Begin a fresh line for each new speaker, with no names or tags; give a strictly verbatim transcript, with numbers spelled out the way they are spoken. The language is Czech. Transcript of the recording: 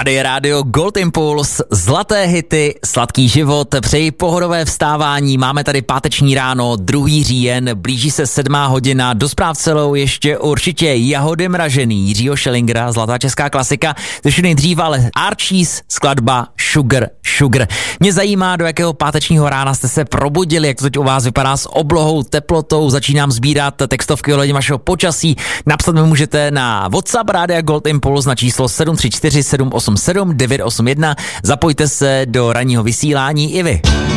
Tady je rádio Gold Impulse, zlaté hity, sladký život, přeji pohodové vstávání, máme tady páteční ráno, druhý říjen, blíží se sedmá hodina, do zpráv celou ještě určitě Jahody mražený, Jiřího Schellingera, zlatá česká klasika, ještě nejdřív ale Archies, skladba Sugar, Sugar. Mě zajímá, do jakého pátečního rána jste se probudili, jak to teď u vás vypadá s oblohou, teplotou, začínám sbírat textovky ohledně vašeho počasí, napsat mi můžete na WhatsApp Rádia Gold Impulse na číslo sedm tři čtyři sedm osm sedm devět osm jedna, zapojte se do ranního vysílání i vy.